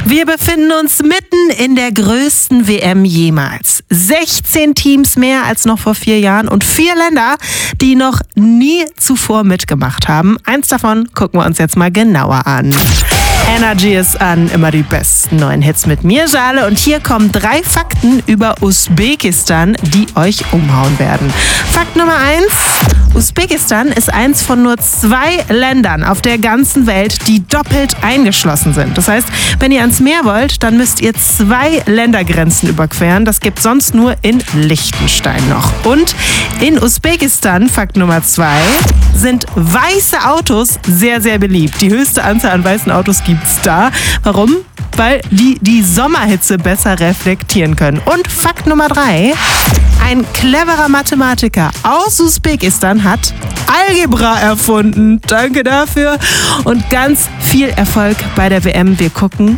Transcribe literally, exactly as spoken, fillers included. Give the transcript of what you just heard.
Wir befinden uns mitten in der größten W M jemals. sechzehn Teams mehr als noch vor vier Jahren und vier Länder, die noch nie zuvor mitgemacht haben. Eins davon gucken wir uns jetzt mal genauer an. Energy ist an, immer die besten neuen Hits mit mir, Jale. Und hier kommen drei Fakten über Usbekistan, die euch umhauen werden. Fakt Nummer eins. Usbekistan ist eins von nur zwei Ländern auf der ganzen Welt, die doppelt eingeschlossen sind. Das heißt, wenn ihr ans Meer wollt, dann müsst ihr zwei Ländergrenzen überqueren. Das gibt sonst nur in Liechtenstein noch. Und in Usbekistan, Fakt Nummer zwei, sind weiße Autos sehr, sehr beliebt. Die höchste Anzahl an weißen Autos gibt's da. Warum? Weil die die Sommerhitze besser reflektieren können. Und Fakt Nummer drei, ein cleverer Mathematiker aus Usbekistan hat Algebra erfunden. Danke dafür und ganz viel Erfolg bei der W M. Wir gucken